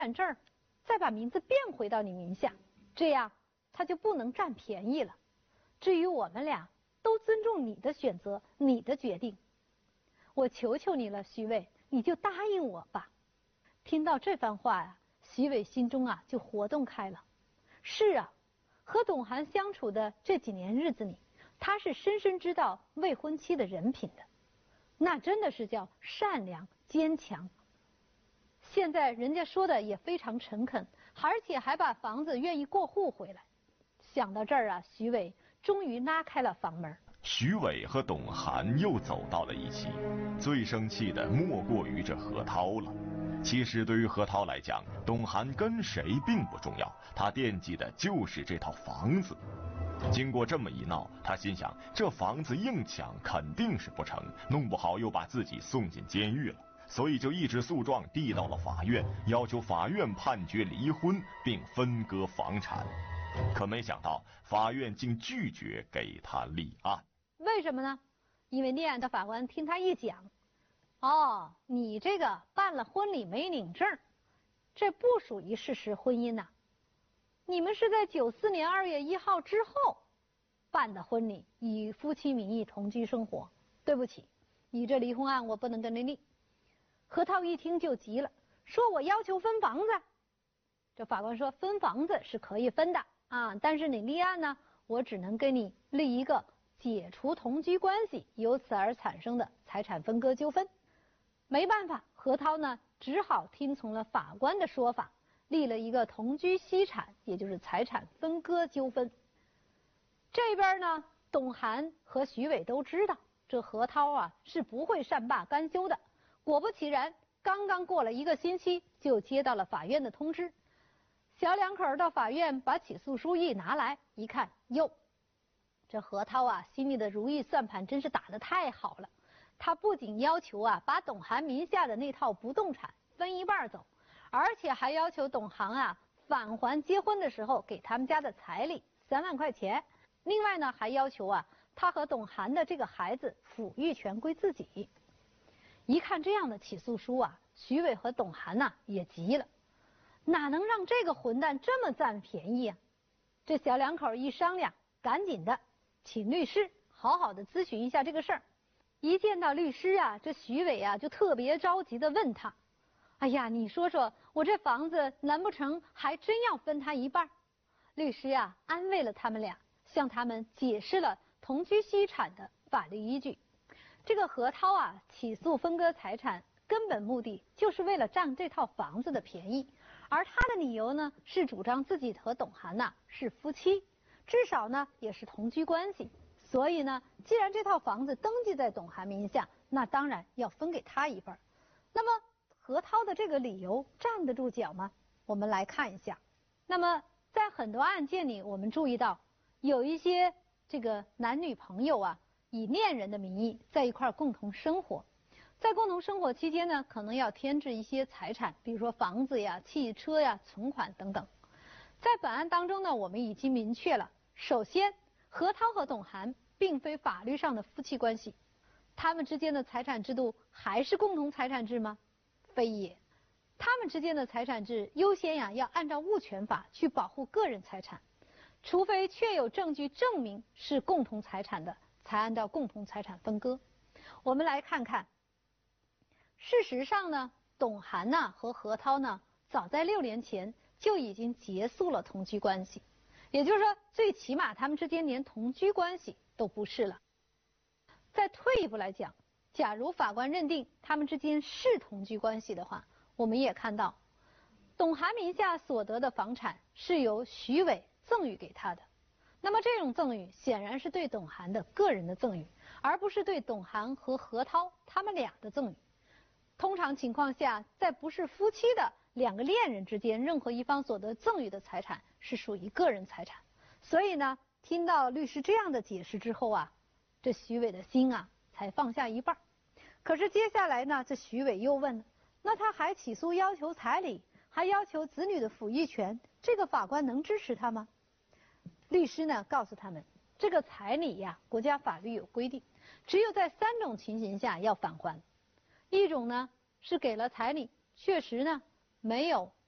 产证再把名字变回到你名下，这样他就不能占便宜了。至于我们俩，都尊重你的选择，你的决定。我求求你了，徐伟，你就答应我吧。听到这番话呀，徐伟心中就活动开了。是啊，和董涵相处的这几年日子里，他是深深知道未婚妻的人品的，那真的是叫善良坚强。现在人家说的也非常诚恳，而且还把房子愿意过户回来。想到这儿徐伟终于拉开了房门。 徐伟和董涵又走到了一起，最生气的莫过于这何涛了。其实对于何涛来讲，董涵跟谁并不重要，他惦记的就是这套房子。经过这么一闹，他心想这房子硬抢肯定是不成，弄不好又把自己送进监狱了，所以就一纸诉状递到了法院，要求法院判决离婚并分割房产。可没想到法院竟拒绝给他立案。 为什么呢？因为立案的法官听他一讲，你这个办了婚礼没领证，这不属于事实婚姻呐。你们是在94年2月1号之后办的婚礼，以夫妻名义同居生活。对不起，你这离婚案我不能跟你立。何涛一听就急了，说我要求分房子。这法官说分房子是可以分的但是你立案呢，我只能给你立一个解除同居关系，由此而产生的财产分割纠纷。没办法，何涛呢只好听从了法官的说法，立了一个同居析产，也就是财产分割纠纷。这边呢，董涵和徐伟都知道这何涛是不会善罢甘休的。果不其然，刚刚过了1个星期，就接到了法院的通知。小两口到法院把起诉书一拿来，一看，哟，这何涛心里的如意算盘真是打得太好了。他不仅要求把董涵名下的那套不动产分一半走，而且还要求董涵返还结婚的时候给他们家的彩礼3万块钱。另外呢，还要求他和董涵的这个孩子抚育权归自己。一看这样的起诉书徐伟和董涵也急了，哪能让这个混蛋这么占便宜这小两口一商量，赶紧的请律师好好的咨询一下这个事儿。一见到律师这徐伟就特别着急的问他，哎呀，你说说我这房子难不成还真要分他一半？律师安慰了他们俩，向他们解释了同居析产的法律依据。这个何涛起诉分割财产根本目的就是为了占这套房子的便宜，而他的理由呢是主张自己和董涵是夫妻，至少呢也是同居关系。所以呢，既然这套房子登记在董涵名下，那当然要分给他一半。那么何涛的这个理由站得住脚吗？我们来看一下。那么在很多案件里，我们注意到有一些这个男女朋友以恋人的名义在一块共同生活，在共同生活期间呢，可能要添置一些财产，比如说房子呀、汽车呀、存款等等。在本案当中呢，我们已经明确了，首先何涛和董涵并非法律上的夫妻关系，他们之间的财产制度还是共同财产制吗？非也。他们之间的财产制优先要按照物权法去保护个人财产，除非确有证据证明是共同财产的，才按照共同财产分割。我们来看看，事实上呢，董涵和何涛呢，早在6年前就已经结束了同居关系，也就是说，最起码他们之间连同居关系都不是了。再退一步来讲，假如法官认定他们之间是同居关系的话，我们也看到，董涵名下所得的房产是由徐伟赠与给他的。那么这种赠与显然是对董涵的个人的赠与，而不是对董涵和何涛他们俩的赠与。通常情况下，在不是夫妻的2个恋人之间，任何一方所得赠与的财产是属于个人财产。所以呢，听到律师这样的解释之后这徐伟的心才放下一半。可是接下来呢，这徐伟又问了，那他还起诉要求彩礼，还要求子女的抚育权，这个法官能支持他吗？律师呢告诉他们，这个彩礼国家法律有规定，只有在3种情形下要返还。一种呢是给了彩礼，确实呢没有